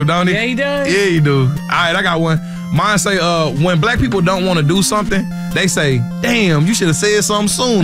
Don't he? Yeah, he does. Yeah, he do. All right, I got one. Mine say, when black people don't want to do something, they say, damn, you should have said something sooner.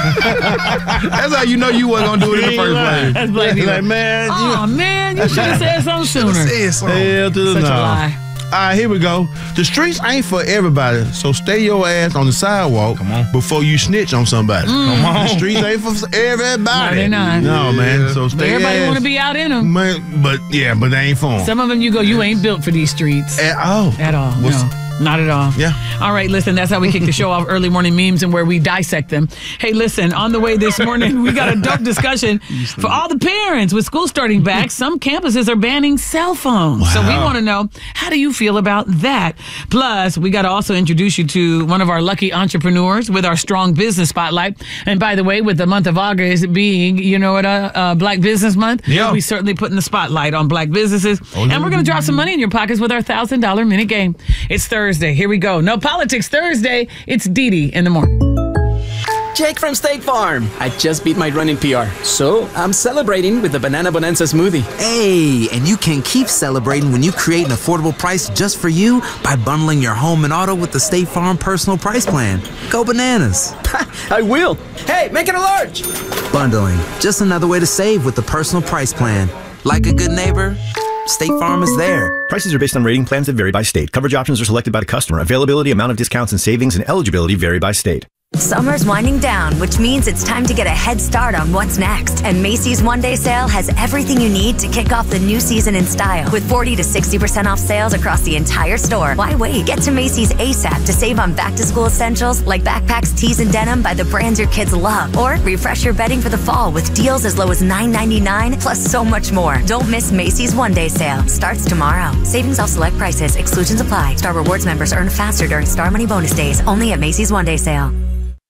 That's how you know you wasn't going to do it in the first place. That's black people. Like, man, you should have said something sooner. Said something. hell to the Such a no. lie. All right, here we go. The streets ain't for everybody, so stay your ass on the sidewalk before you snitch on somebody. Come on. The streets ain't for everybody. No, they're not. No, man. So stay Everybody your want to ass. be out in them. Man, but they ain't for them. Some of them you ain't built for these streets. At all. At all. No. Not at all. Yeah. All right, listen, that's how we kick the show off, early morning memes and where we dissect them. Hey, listen, on the way this morning, we got a dope discussion for all the parents. With school starting back, some campuses are banning cell phones. Wow. So we want to know, how do you feel about that? Plus, we got to also introduce you to one of our lucky entrepreneurs with our strong business spotlight. And by the way, with the month of August being, Black Business Month, Yeah. we certainly putting the spotlight on black businesses. And we're going to drop some money in your pockets with our $1,000 minute game. It's Thursday. Here we go. No Politics Thursday. It's Dee Dee in the morning. Jake from State Farm. I just beat my run in PR, so I'm celebrating with the Banana Bonanza smoothie. Hey, and you can keep celebrating when you create an affordable price just for you by bundling your home and auto with the State Farm Personal Price Plan. Go bananas. I will. Hey, make it a large. Bundling, just another way to save with the Personal Price Plan. Like a good neighbor, State Farm is there. Prices are based on rating plans that vary by state. Coverage options are selected by the customer. Availability, amount of discounts and savings, and eligibility vary by state. Summer's winding down, which means it's time to get a head start on what's next. And Macy's One Day Sale has everything you need to kick off the new season in style. With 40 to 60% off sales across the entire store. Why wait? Get to Macy's ASAP to save on back-to-school essentials like backpacks, tees, and denim by the brands your kids love. Or refresh your bedding for the fall with deals as low as $9.99, plus so much more. Don't miss Macy's One Day Sale. Starts tomorrow. Savings off select prices. Exclusions apply. Star Rewards members earn faster during Star Money bonus days. Only at Macy's One Day Sale.